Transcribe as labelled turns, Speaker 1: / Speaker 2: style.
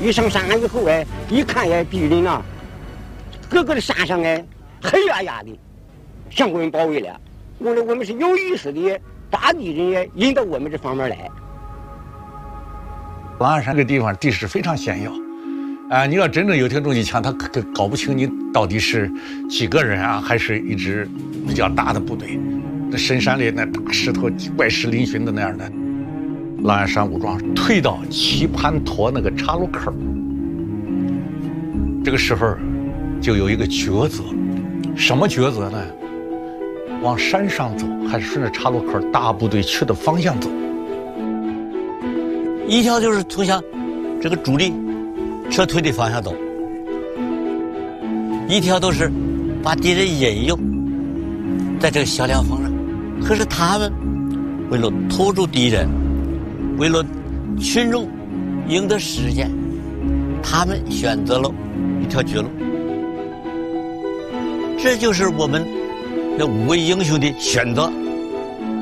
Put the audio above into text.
Speaker 1: 一上山以后哎，一看哎，敌人呐，各个的山上哎，黑压压的，相关包围了。我们是有意识的把敌人也引到我们这方面来。
Speaker 2: 狼牙山这个地方地势非常险要，你要真正有挺重机枪，他可搞不清你到底是几个人啊，还是一支比较大的部队。那深山里那大石头、怪石嶙峋的那样的，狼牙山武装退到棋盘坨那个岔路口，这个时候就有一个抉择，什么抉择呢？往山上走，还是顺着岔路口大部队去的方向走？
Speaker 3: 一条就是从向这个主力撤退的方向走，一条都是把敌人引诱在这个小两方上。可是他们为了拖住敌人，为了群众赢得时间，他们选择了一条绝路。这就是我们那5位英雄的选择。